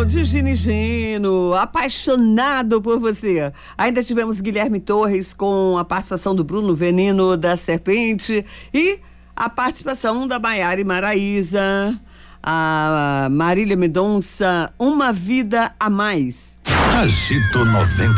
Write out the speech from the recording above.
de Gini Gino, apaixonado por você. Ainda tivemos Guilherme Torres com a participação do Bruno Veneno da Serpente e a participação da Maiara e Maraísa, a Marília Mendonça, Uma Vida a Mais. Agito 90.